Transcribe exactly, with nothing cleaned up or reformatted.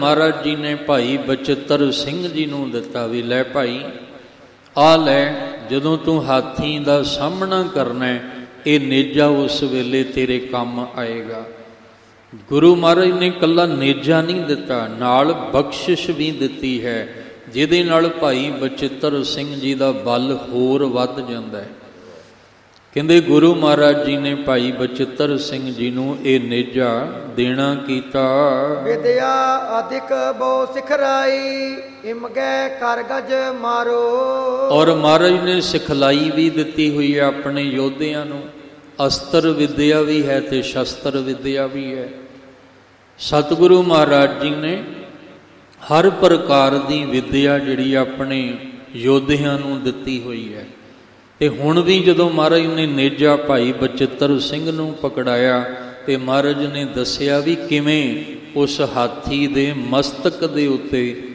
ਮਹਾਰਾਜ ਜੀ ਨੇ ਭਾਈ ਬਚਿੱਤਰ ਸਿੰਘ ਜੀ ਨੂੰ ਦਿੱਤਾ ਵੀ ਲੈ ਭਾਈ ਆ ਲੈ, ਜਦੋਂ ਤੂੰ ਹਾਥੀ ਦਾ ਸਾਹਮਣਾ ਕਰਨਾ ਇਹ ਨੇਜਾ ਉਸ ਵੇਲੇ ਤੇਰੇ ਕੰਮ ਆਏਗਾ। ਗੁਰੂ ਮਹਾਰਾਜ ਨੇ ਇਕੱਲਾ ਨੇਜਾ ਨਹੀਂ ਦਿੱਤਾ, ਨਾਲ ਬਖਸ਼ਿਸ਼ ਵੀ ਦਿੱਤੀ ਹੈ, ਜਿਹਦੇ ਨਾਲ ਭਾਈ ਬਚਿੱਤਰ ਸਿੰਘ ਜੀ ਦਾ ਬਲ ਹੋਰ ਵੱਧ ਜਾਂਦਾ ਹੈ। ਕਹਿੰਦੇ ਗੁਰੂ ਮਹਾਰਾਜ ਜੀ ਨੇ ਭਾਈ ਬਚਿੱਤਰ ਸਿੰਘ ਜੀ ਨੂੰ ਇਹ ਨੇਜਾ ਦੇਣਾ ਕੀਤਾ। ਵਿਦਿਆ ਅਧਿਕ ਬਹੁ ਸਿਖਰਾਈ ਇਮਗੈ ਕਰ ਗਜ ਮਾਰੋ। ਔਰ ਮਹਾਰਾਜ ਨੇ ਸਿਖਲਾਈ ਵੀ ਦਿੱਤੀ ਹੋਈ ਹੈ ਆਪਣੇ ਯੋਧਿਆਂ ਨੂੰ, ਅਸਤਰ ਵਿਦਿਆ ਵੀ ਹੈ ਤੇ ਸ਼ਸਤਰ ਵਿਦਿਆ ਵੀ ਹੈ। ਸਤਿਗੁਰੂ ਮਹਾਰਾਜ ਜੀ ਨੇ ਹਰ ਪ੍ਰਕਾਰ ਦੀ ਵਿਦਿਆ ਜਿਹੜੀ ਆਪਣੇ ਯੋਧਿਆਂ ਨੂੰ ਦਿੱਤੀ ਹੋਈ ਹੈ। ਤੇ ਹੁਣ ਵੀ ਜਦੋਂ ਮਹਾਰਾਜ ਨੇ ਨੇਜਾ ਭਾਈ ਬਚਿੱਤਰ ਸਿੰਘ ਨੂੰ ਪਕੜਾਇਆ ਤੇ ਮਹਾਰਾਜ ਨੇ ਦੱਸਿਆ ਵੀ ਕਿਵੇਂ ਉਸ ਹਾਥੀ ਦੇ ਮਸਤਕ ਦੇ ਉੱਤੇ